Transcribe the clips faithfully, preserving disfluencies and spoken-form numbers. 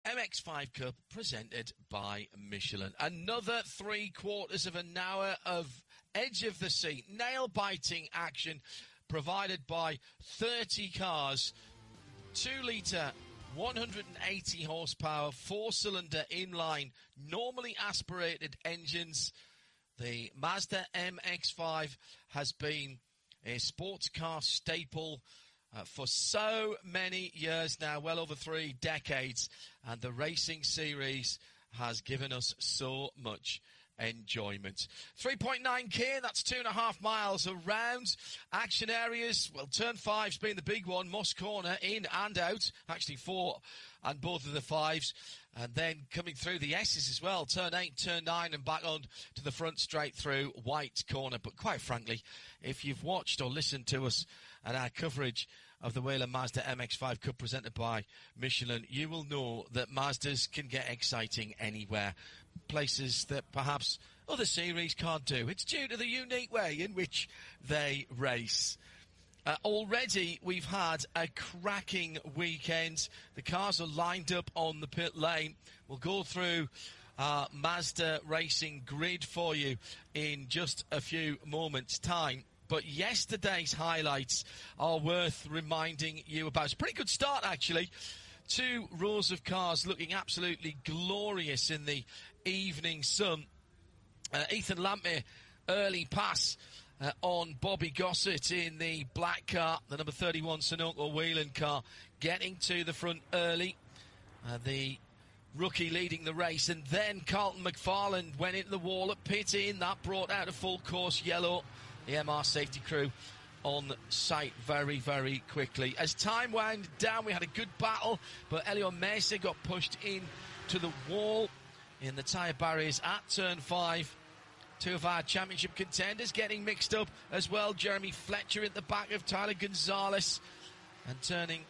M X five Cup presented by Michelin. Another three quarters of an hour of edge of the seat, nail-biting action provided by thirty cars, two litre, one hundred eighty horsepower, four-cylinder inline, normally aspirated engines. The Mazda M X five has been a sports car staple uh, for so many years now, well over three decades, and the racing series has given us so much enjoyment. three point nine K, that's two and a half miles around. Action areas, well, turn five's been the big one. Moss Corner, in and out. Actually four and both of the fives. And then coming through the S's as well. Turn eight, turn nine, and back on to the front straight through White Corner. But quite frankly, if you've watched or listened to us and our coverage of the Whelen Mazda M X five Cup presented by Michelin, you will know that Mazdas can get exciting anywhere. Places that perhaps other series can't do. It's due to the unique way in which they race. Uh, already we've had a cracking weekend. The cars are lined up on the pit lane. We'll go through our Mazda racing grid for you in just a few moments' time. But yesterday's highlights are worth reminding you about. It's a pretty good start, actually. Two rows of cars looking absolutely glorious in the evening sun. Uh, Ethan Lampmere, early pass uh, on Bobby Gossett in the black car, the number thirty-one Sunoco Whelen car, getting to the front early. Uh, the rookie leading the race, and then Carlton McFarland went into the wall at pit in. That brought out a full course yellow. The M R safety crew on site very, very quickly. As time wound down, we had a good battle, but Elio Mesa got pushed in to the wall in the tyre barriers at turn five. Two of our championship contenders getting mixed up as well. Jeremy Fletcher at the back of Tyler Gonzalez and turning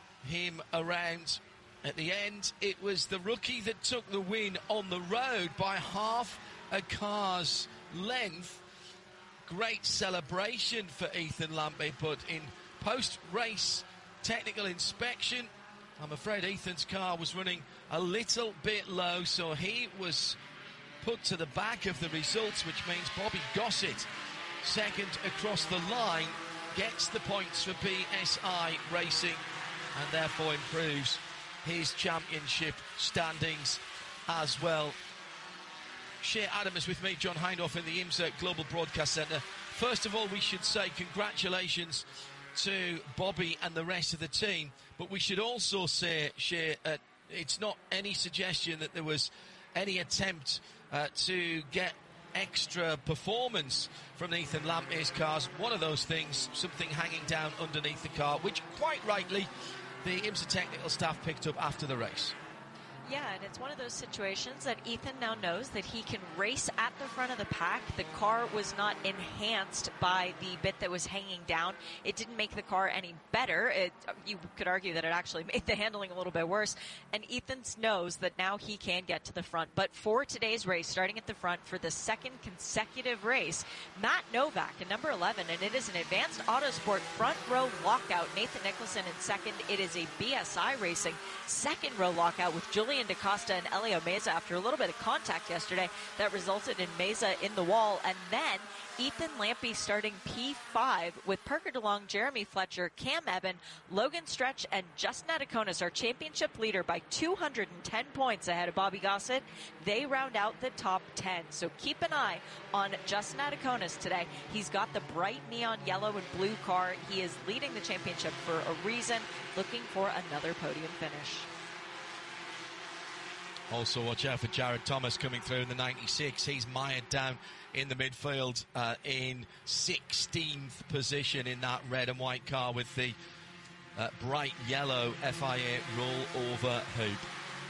him around. At the end, it was the rookie that took the win on the road by half a car's length. Great celebration for Ethan Lampmere, but in post-race technical inspection, I'm afraid Ethan's car was running a little bit low, so he was put to the back of the results, which means Bobby Gossett, second across the line, gets the points for B S I Racing and therefore improves his championship standings as well. Shea Adam is with me, John Hindhaugh in the IMSA Global Broadcast Centre. First of all, we should say congratulations to Bobby and the rest of the team, but we should also say, Shea, uh, it's not any suggestion that there was any attempt uh, to get extra performance from Ethan Lampmere's cars. One of those things, something hanging down underneath the car, which quite rightly the IMSA technical staff picked up after the race. Yeah, and it's one of those situations that Ethan now knows that he can race at the front of the pack. The car was not enhanced by the bit that was hanging down. It didn't make the car any better. It, you could argue that it actually made the handling a little bit worse. And Ethan knows that now he can get to the front. But for today's race, starting at the front for the second consecutive race, Matt Novak in number eleven, and it is an Advanced Autosport front row lockout. Nathan Nicholson in second. It is a B S I Racing second row lockout with Julian DaCosta and Elio Mesa after a little bit of contact yesterday that resulted in Mesa in the wall. And then Ethan Lampmere starting P five with Parker DeLong, Jeremy Fletcher, Cam Eben, Logan Stretch, and Justin Ataconis, our championship leader, by two hundred ten points ahead of Bobby Gossett. They round out the top ten. So keep an eye on Justin Ataconis today. He's got the bright neon yellow and blue car. He is leading the championship for a reason, looking for another podium finish. Also, watch out for Jared Thomas coming through in the ninety-six. He's mired down in the midfield uh, in sixteenth position in that red and white car with the uh, bright yellow F I A rollover hoop.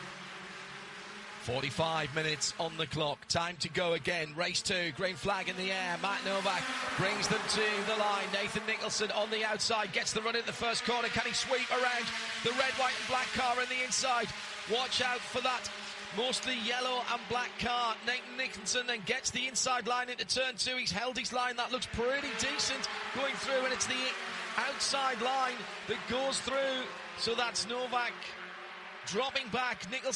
forty-five minutes on the clock. Time to go again. Race two. Green flag in the air. Matt Novak brings them to the line. Nathan Nicholson on the outside gets the run in the first corner. Can he sweep around the red, white and black car on the inside? Watch out for that mostly yellow and black car. Nathan Nicholson then gets the inside line into turn two. He's held his line. That looks pretty decent going through, and it's the outside line that goes through. So that's Novak dropping back. Nicholson